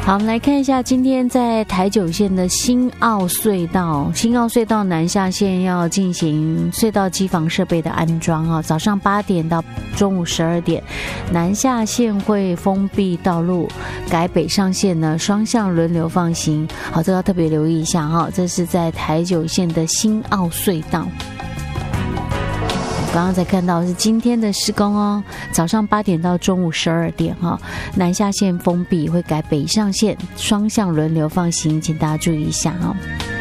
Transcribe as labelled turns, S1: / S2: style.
S1: 好，我们来看一下今天在台九线的新澳隧道，新澳隧道南下线要进行隧道机房设备的安装啊，早上8点到中午12点，南下线会封闭道路，改北上线呢双向轮流放行。好，这个要特别留意一下哈，这是在台九线的新澳隧道。刚刚才看到是今天的施工哦，早上8点到中午12点哈，南下线封闭会改北上线双向轮流放行，请大家注意一下哦。